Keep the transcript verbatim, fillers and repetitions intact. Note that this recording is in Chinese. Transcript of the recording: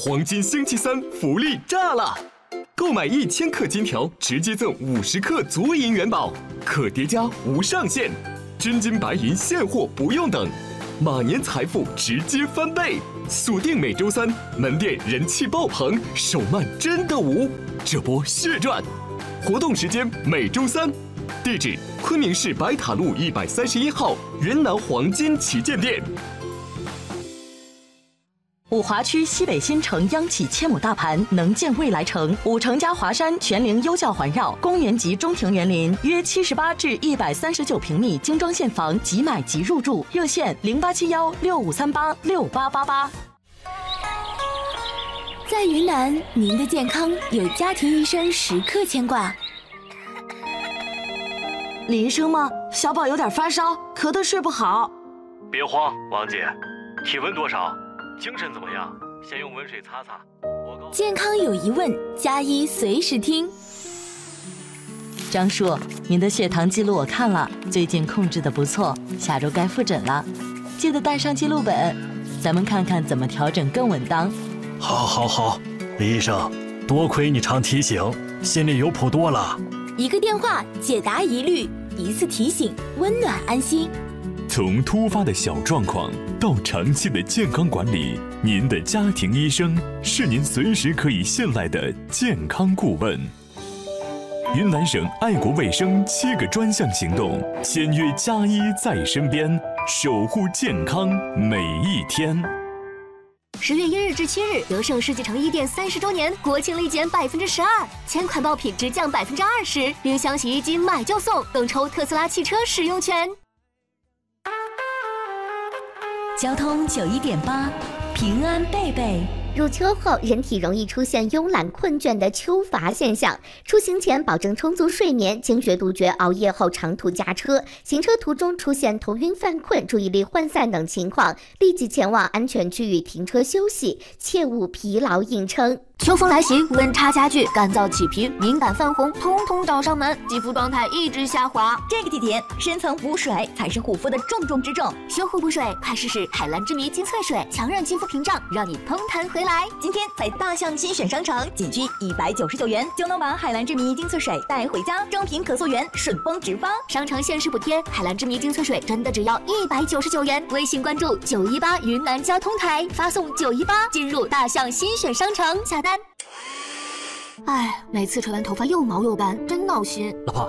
黄金星期三福利炸了！购买一千克金条，直接赠五十克足银元宝，可叠加无上限。真金白银现货不用等，马年财富直接翻倍。锁定每周三，门店人气爆棚，手慢真的无，这波血赚！活动时间每周三，地址昆明市白塔路一百三十一号云南黄金旗舰店。 五华区西北新城央企千亩大盘，能建未来城。五城加华山全龄优教环绕，公园级中庭园林，约七十八至一百三十九平米精装现房，即买即入住。热线零八七幺六五三八六八八八。 在云南，您的健康有家庭医生时刻牵挂。 李医生吗？小宝有点发烧，咳得睡不好。 别慌，王姐，体温多少？精神怎么样？先用温水擦擦。 健康有疑问，加医随时听。 张叔，您的血糖记录我看了，最近控制的不错，下周该复诊了，记得带上记录本，咱们看看怎么调整更稳当。 好，好，好，李医生，多亏你常提醒，心里有谱多了。 一个电话解答疑虑，一次提醒温暖安心。 从突发的小状况到长期的健康管理，您的家庭医生是您随时可以信赖的健康顾问。云南省爱国卫生七个专项行动，签约加医在身边，守护健康每一天。 十月一日至七日，德胜世纪城一店三十周年国庆立减百分之十二，千款爆品直降百分之二十，冰箱、洗衣机买就送，更抽特斯拉汽车使用权。 交通九一点八，平安贝贝。 入秋后，人体容易出现慵懒困倦的秋乏现象。出行前保证充足睡眠，精确杜绝熬夜后长途驾车。行车途中出现头晕犯困、注意力涣散等情况，立即前往安全区域停车休息，切勿疲劳硬撑。 秋风来袭，温差加剧，干燥起皮、敏感泛红，通通找上门，肌肤状态一直下滑。 这个季节，深层补水才是护肤的重中之重。 修护补水，快试试海蓝之谜精粹水，强韧肌肤屏障，让你嘭弹回来。 今天在大象新选商城，仅需一百九十九元就能把海蓝之谜精粹水带回家，正品可溯源，顺丰直发。 商城限时补贴，海蓝之谜精粹水真的只要一百九十九元。微信关注九一八云南交通台，发送九一八进入大象新选商城下单。哎，每次吹完头发又毛又干，真闹心。 老婆，